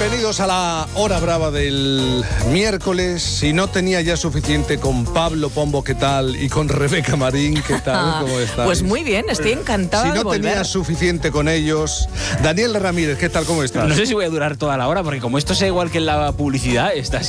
Bienvenidos a la hora brava del miércoles. Si no tenía ya suficiente con Pablo Pombo, ¿qué tal? Y con Rebeca Marín, ¿qué tal? ¿Cómo estás? Pues muy bien, estoy encantada de volver. Si no tenía suficiente con ellos, Daniel Ramírez, ¿qué tal? ¿Cómo estás? No sé si voy a durar toda la hora, porque como esto sea igual que en la publicidad, está